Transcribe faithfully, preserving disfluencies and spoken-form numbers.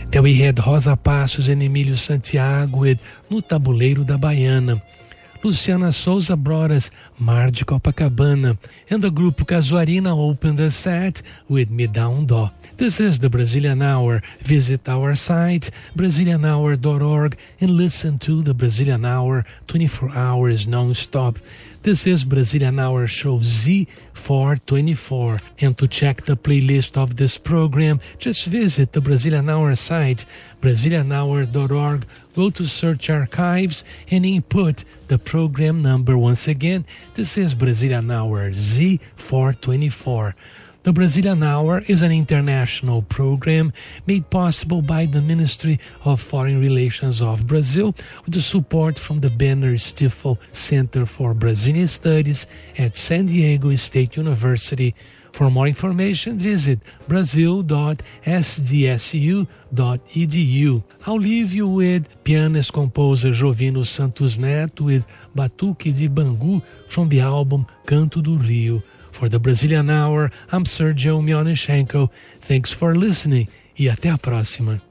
Then we had Rosa Passos and Emílio Santiago with No Tabuleiro da Baiana. Luciana Souza brought us Mar de Copacabana, and the group Casuarina opened the set with Me Dá Um Dó. This is the Brazilian Hour. Visit our site, Brazilian hour dot org, and listen to the Brazilian Hour twenty-four hours non-stop. This is Brazilian Hour Show Z four twenty-four. And to check the playlist of this program, just visit the Brazilian Hour site, Brazilian hour dot org. Go to Search Archives and input the program number. Once again, this is Brazilian Hour Z four twenty-four. The Brazilian Hour is an international program made possible by the Ministry of Foreign Relations of Brazil with the support from the Banner Stifel Center for Brazilian Studies at San Diego State University. For more information, visit brazil dot s d s u dot e d u. I'll leave you with pianist composer Jovino Santos Neto with Batuque de Bangu from the album Canto do Rio. For the Brazilian Hour, I'm Sergio Mionishenko. Thanks for listening e até a próxima.